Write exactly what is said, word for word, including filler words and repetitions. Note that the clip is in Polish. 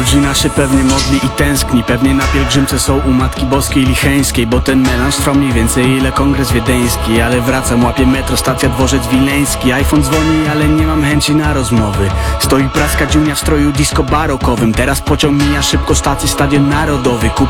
Rodzina się pewnie modli i tęskni, pewnie na pielgrzymce są u Matki Boskiej Licheńskiej, bo ten melanż trwa mniej więcej ile kongres wiedeński. Ale wracam, łapię metro, stacja dworzec wileński. iPhone dzwoni, ale nie mam chęci na rozmowy. Stoi praska dziunia w stroju disco barokowym. Teraz pociąg mija szybko stację, Stadion Narodowy. Kup